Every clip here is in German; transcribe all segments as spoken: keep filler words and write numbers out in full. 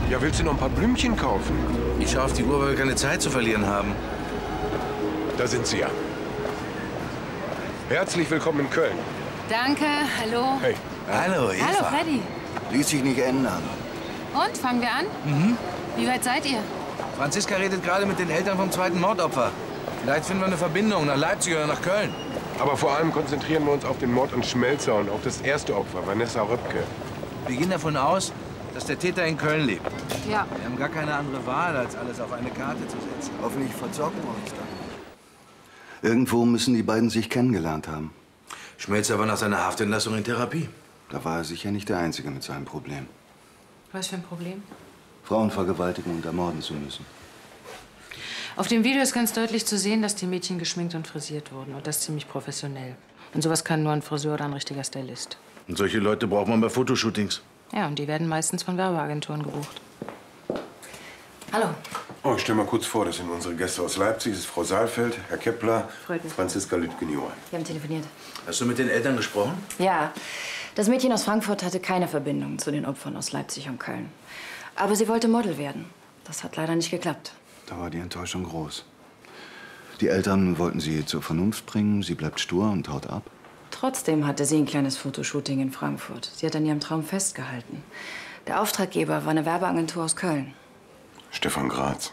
Ja, willst du noch ein paar Blümchen kaufen? Ich schaue auf die Uhr, weil wir keine Zeit zu verlieren haben. Da sind sie ja. Herzlich willkommen in Köln. Danke, hallo. Hey. Hallo, Eva. Hallo, Freddy. Ließ sich nicht ändern. Und, fangen wir an? Mhm. Wie weit seid ihr? Franziska redet gerade mit den Eltern vom zweiten Mordopfer. Vielleicht finden wir eine Verbindung nach Leipzig oder nach Köln. Aber vor allem konzentrieren wir uns auf den Mord an Schmelzer und auf das erste Opfer, Vanessa Röpke. Wir gehen davon aus, dass der Täter in Köln lebt. Ja. Wir haben gar keine andere Wahl, als alles auf eine Karte zu setzen. Hoffentlich verzocken wir uns dann nicht. Irgendwo müssen die beiden sich kennengelernt haben. Schmelzer war nach seiner Haftentlassung in Therapie. Da war er sicher nicht der Einzige mit seinem Problem. Was für ein Problem? Frauen vergewaltigen und ermorden zu müssen. Auf dem Video ist ganz deutlich zu sehen, dass die Mädchen geschminkt und frisiert wurden. Und das ziemlich professionell. Und sowas kann nur ein Friseur oder ein richtiger Stylist. Und solche Leute braucht man bei Fotoshootings. Ja, und die werden meistens von Werbeagenturen gebucht. Hallo. Oh, ich stell mal kurz vor, das sind unsere Gäste aus Leipzig. Das ist Frau Saalfeld, Herr Kepler, Freut mich. Franziska Lütgen-Johann. Wir haben telefoniert. Hast du mit den Eltern gesprochen? Ja, das Mädchen aus Frankfurt hatte keine Verbindung zu den Opfern aus Leipzig und Köln. Aber sie wollte Model werden. Das hat leider nicht geklappt. Da war die Enttäuschung groß. Die Eltern wollten sie zur Vernunft bringen, sie bleibt stur und haut ab. Trotzdem hatte sie ein kleines Fotoshooting in Frankfurt. Sie hat an ihrem Traum festgehalten. Der Auftraggeber war eine Werbeagentur aus Köln. Stefan Graz.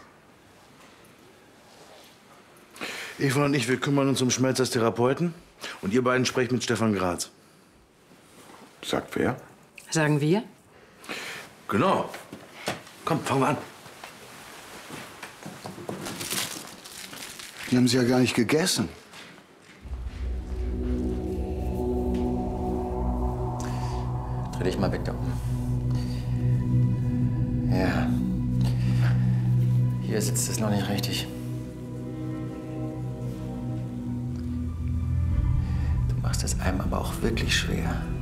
Eva und ich, wir kümmern uns um Schmelzers Therapeuten. Und ihr beiden sprecht mit Stefan Graz. Sagt wer? Sagen wir? Genau. Komm, fangen wir an. Die haben sie ja gar nicht gegessen. Dreh dich mal weg da oben. Ja. Hier sitzt es noch nicht richtig. Du machst es einem aber auch wirklich schwer.